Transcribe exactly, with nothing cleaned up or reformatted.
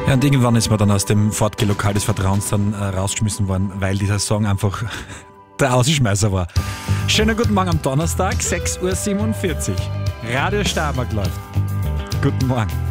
Ja, und irgendwann ist man dann aus dem Fortgeh-Lokal des Vertrauens dann äh, rausgeschmissen worden, weil dieser Song einfach der Ausschmeißer war. Schönen guten Morgen am Donnerstag, sechs Uhr siebenundvierzig. Radio Steiermark läuft. Guten Morgen.